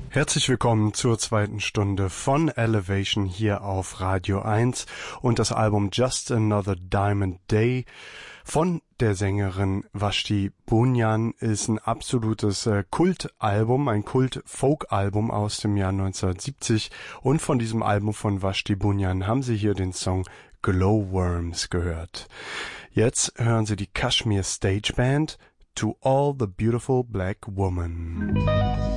Herzlich willkommen zur zweiten Stunde von Elevation hier auf Radio 1 und das Album Just Another Diamond Day von der Sängerin Vashti Bunyan ist ein absolutes Kultalbum, ein Kult-Folk-Album aus dem Jahr 1970 und von diesem Album von Vashti Bunyan haben Sie hier den Song Glowworms gehört. Jetzt hören Sie die Kashmir Stage Band To All the Beautiful Black Woman.